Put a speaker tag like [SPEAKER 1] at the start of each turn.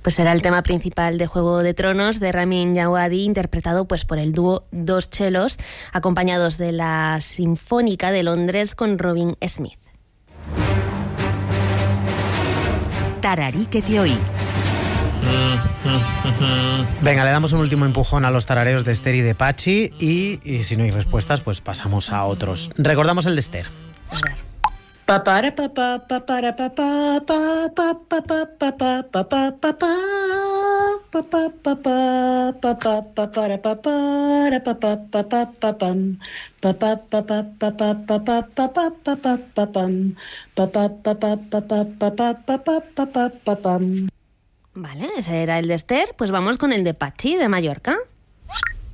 [SPEAKER 1] Pues será el tema principal de Juego de Tronos de Ramin Djawadi, interpretado pues por el dúo Dos Chelos, acompañados de la Sinfónica de Londres con Robin Smith.
[SPEAKER 2] Tararí que te oí.
[SPEAKER 3] Venga, le damos un último empujón a los tarareos de Esther y de Pachi y si no hay respuestas, pues pasamos a otros. Recordamos el de Esther.
[SPEAKER 4] Papara papá papara papá papá papá papá papá papá papá papá papá papara papara papá papá papam papá papá papá papá papá papá papam papá papá papá papá papá papá papam.
[SPEAKER 1] Vale, ese era el de Esther. Pues vamos con el de Pachi, de Mallorca.